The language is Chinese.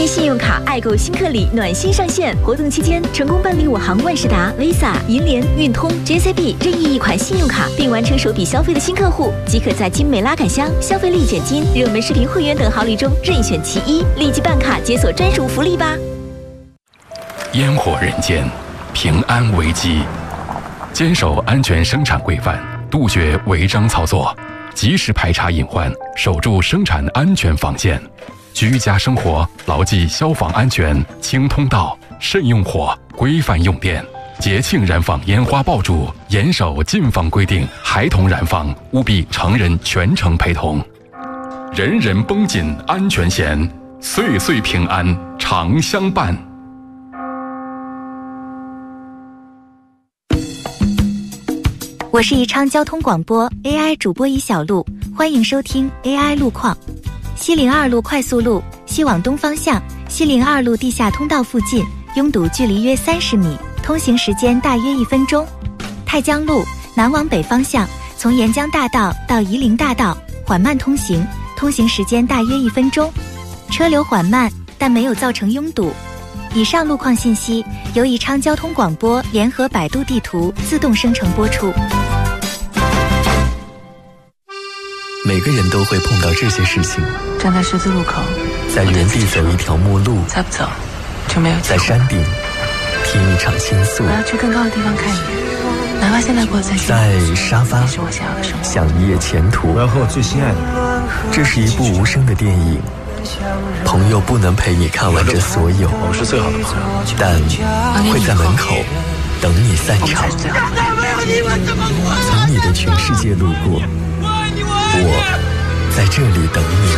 一信用卡爱购新客礼暖心上线，活动期间成功办理我行万事达、Visa、银联、运通、JCB 任意一款信用卡，并完成首笔消费的新客户，即可在精美拉杆箱、消费立减金、热门视频会员等好礼中任选其一，立即办卡解锁专属福利吧！ 烟火人间，平安危机，坚守安全生产规范，杜绝违章操作，及时排查隐患，守住生产安全防线。居家生活牢记消防安全，清通道，慎用火，规范用电。节庆燃放烟花爆竹，严守禁放规定，孩童燃放务必成人全程陪同。人人绷紧安全弦，岁岁平安常相伴。 我是宜昌交通广播 AI 主播宜小璐，欢迎收听 AI 路况。西陵2路快速路西往东方向，西陵2路地下通道附近拥堵距离约30米，通行时间大约1分钟。太江路南往北方向，从沿江大道到夷陵大道缓慢通行，通行时间大约1分钟，车流缓慢，但没有造成拥堵。以上路况信息由宜昌交通广播联合百度地图自动生成播出。 每个人都会碰到这些事情： 站在十字路口， 在原地走一条陌路， 再不走就没有机会。 在山顶听一场倾诉， 我要去更高的地方看一眼，哪怕现在过得再辛苦， 在沙发也是我想要的生活。 想一夜前途， 我要和我最心爱的人。 这是一部无声的电影，朋友不能陪你看完这所有， 我们是最好的朋友， 但会在门口等你散场。从你的全世界路过，我在这里等你。